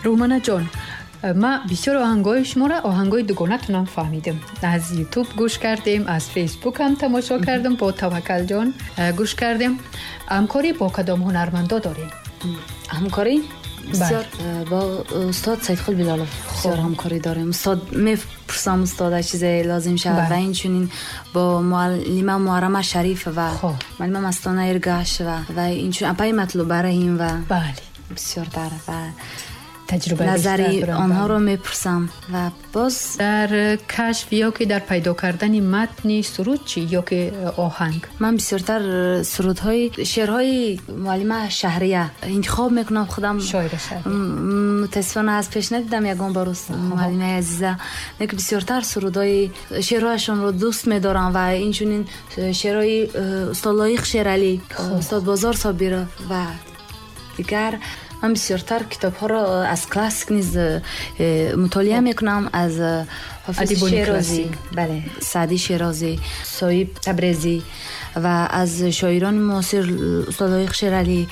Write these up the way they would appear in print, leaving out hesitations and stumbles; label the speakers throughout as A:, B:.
A: رومانا جان، ما بسیار آهنگای شما را آهنگای دوگانه تونم فهمیدم. از یوتیوب گوش کردیم، از فیسبوک هم تماشا کردم، با توکل جان گوش کردیم. همکاری با کدام هنرمندا داریم؟
B: همکاری بسیار با استاد سیدخوال بلالوف بسیار همکاری داریم. استاد میپرسم استاد چیزی لازم شد و اینچنین با معلمه محرمه شریف و معلمه مستانه ارگاش و اینچنین اپای مطلوب رحیم و
A: بله
B: بسیار داره و
A: تجربه
B: نظری آنها رو میپرسم و باز
A: در کشف یا که در پیدا کردن متن سرود چی یا که آهنگ؟
B: من بسیارتر سرودهای شعرهای معلمه شهریه انتخاب میکنم خودم.
A: شاعر شهریه
B: متاسفانه از پیش ندیدم یگان بار معلمه عزیزه، لیکن بسیارتر سرودهای شعرهایشون رو دوست میدارم و اینچنین شعرهای استاد لایق شیرعلی، استاد بازار صابر و دیگر. من بسیارتر کتاب ها را از کلاسیک نیز مطالعه میکنم، از حافظ شیرازی، بله، سعدی شیرازی، صایب تبریزی و از شاعران معاصر استاد لایق شیرعلی،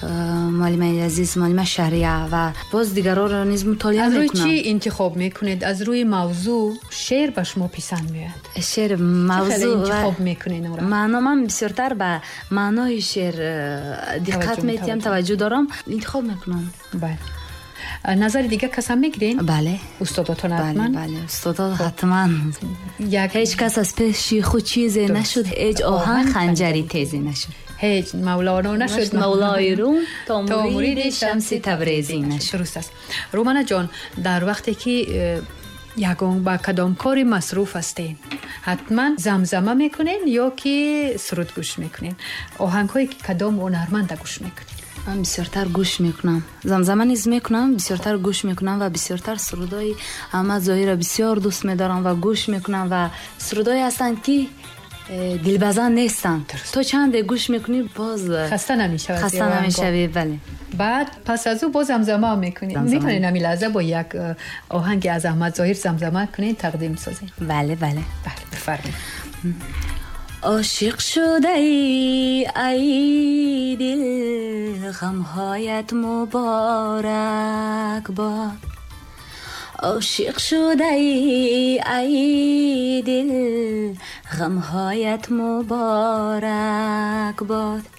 B: معلمه عزیز، معلمه شهریه و باز دیگرها را نیز مطالعه میکنم.
A: از روی چی انتخاب میکنید؟ از روی موضوع شعر به شما پسند میاد؟
B: شعر موضوع
A: انتخاب میکنید؟
B: من بسیارتر به معنای شعر دقت میتیم، توجه دارم، انتخاب میکنم.
A: بله. نظر دیگه کس هم میگیرین؟
B: بله.
A: استاداتون حتما؟
B: بله استادات حتما. هیچ کس از پیش خود چیزی نشد، هیچ آهن خنجری تیزی نشد،
A: هیچ مولانا نشد
B: مولای روم تا مرید شمس تبریزی نشد.
A: درست است. رومانا جان، در وقتی که یگان با کدام کاری مصروف هستین، حتما زمزمه میکنین یا که سرود گوش میکنین؟ آهنگ هایی که کدام هنرمند گوش میکنین؟
B: من بسیارتر گوش میکنم، زمزمه نیز میکنم، بسیارتر گوش میکنم و بسیارتر سرودای احمد ظاهر بسیار دوست میدارم و گوش میکنم و سرودای هستند که دلبزن نیستن. تو چند گوش میکنی باز
A: خسته
B: نمیشوی. بله.
A: بعد پس از او باز زمزمه میکنید. میتونین همین لحظه با یک آهنگ از احمد ظاهر زمزمه کنین، تقدیم سازین؟
B: بله
A: بفرمایید.
B: عاشق شده ای دل، غمهایت مبارک باد. عاشق شده ای دل، غمهایت مبارک باد.